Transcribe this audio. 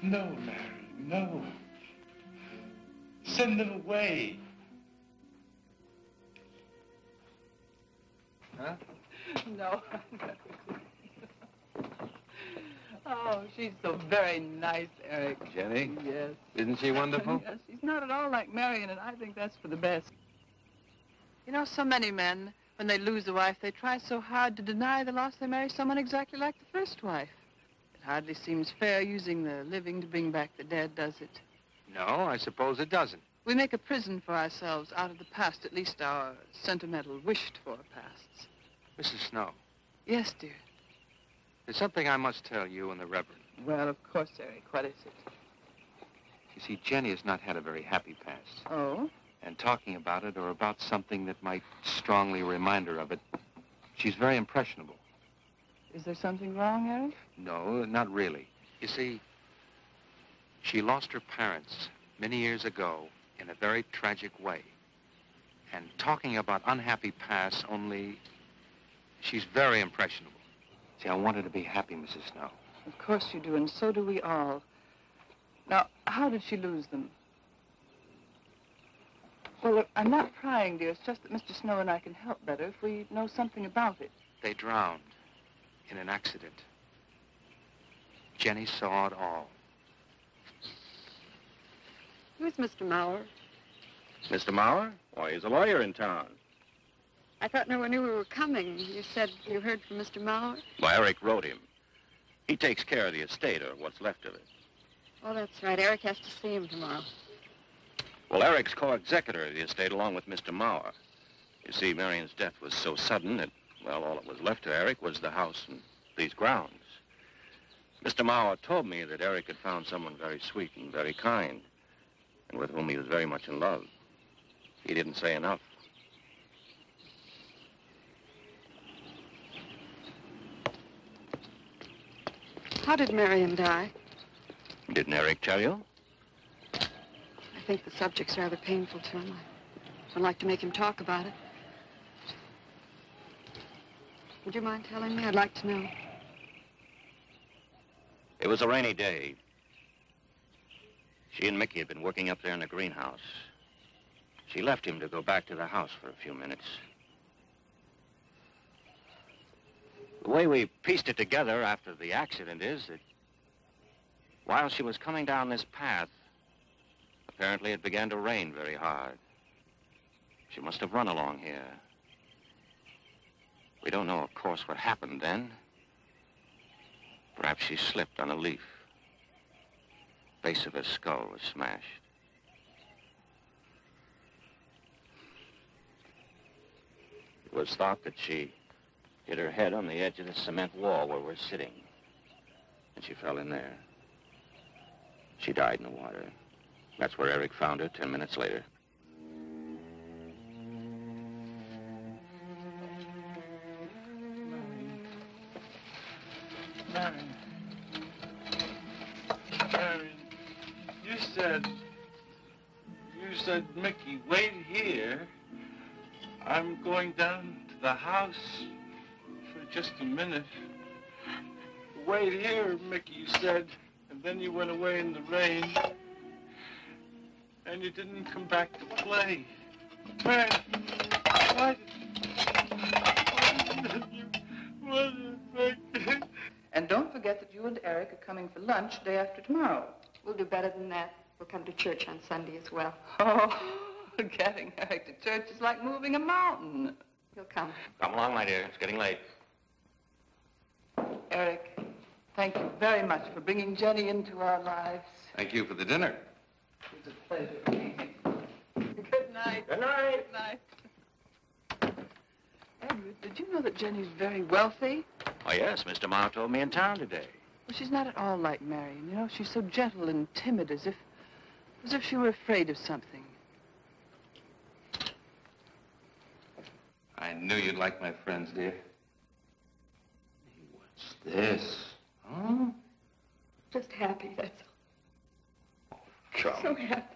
No, Mary, no. Send them away. Huh? No. Oh, she's so very nice, Eric. Jenny? Yes. Isn't she wonderful? Yes, she's not at all like Marion, and I think that's for the best. You know, so many men, when they lose a wife, they try so hard to deny the loss they marry someone exactly like the first wife. It hardly seems fair using the living to bring back the dead, does it? No, I suppose it doesn't. We make a prison for ourselves out of the past, at least our sentimental, wished-for pasts. Mrs. Snow, Yes, dear. there's something I must tell you and the Reverend. Well, of course, Eric. What is it? You see, Jenny has not had a very happy past. Oh? And talking about it or about something that might strongly remind her of it, she's very impressionable. Is there something wrong, Eric? No, not really. You see, she lost her parents many years ago in a very tragic way. And talking about unhappy past only, she's very impressionable. See, I want her to be happy, Mrs. Snow. Of course you do, and so do we all. Now, how did she lose them? Well, look, I'm not prying, dear. It's just that Mr. Snow and I can help better if we know something about it. They drowned in an accident. Jenny saw it all. Who's Mr. Mauer? Mr. Mauer? Why, he's a lawyer in town. I thought no one knew we were coming. You said you heard from Mr. Mauer? Well, Eric wrote him. He takes care of the estate, or what's left of it. Oh, that's right. Eric has to see him tomorrow. Well, Eric's co-executor of the estate along with Mr. Mauer. You see, Marion's death was so sudden that, well, all that was left to Eric was the house and these grounds. Mr. Mauer told me that Eric had found someone very sweet and very kind, and with whom he was very much in love. He didn't say enough. How did Marion die? Didn't Eric tell you? I think the subject's rather painful to him. I don't like to make him talk about it. Would you mind telling me? I'd like to know. It was a rainy day. She and Mickey had been working up there in the greenhouse. She left him to go back to the house for a few minutes. The way we pieced it together after the accident is that while she was coming down this path, apparently it began to rain very hard. She must have run along here. We don't know, of course, what happened then. Perhaps she slipped on a leaf. Base of her skull was smashed. It was thought that she hit her head on the edge of the cement wall where we're sitting. And she fell in there. She died in the water. That's where Eric found her 10 minutes later. Marion, you said, Mickey, wait here. I'm going down to the house for just a minute. Wait here, Mickey, you said, and then you went away in the rain, and you didn't come back to play. Marion, why did you... And don't forget that you and Eric are coming for lunch day after tomorrow. We'll do better than that. We'll come to church on Sunday as well. Oh, getting Eric to church is like moving a mountain. He'll come. Come along, my dear. It's getting late. Eric, thank you very much for bringing Jenny into our lives. Thank you for the dinner. It was a pleasure. Good night. Good night. Good night. Edward, did you know that Jenny's very wealthy? Oh, yes. Mr. Mauer told me in town today. Well, she's not at all like Marion. You know, she's so gentle and timid, as if she were afraid of something. I knew you'd like my friends, dear. What's this? Huh? Just happy, that's all. Come. So happy.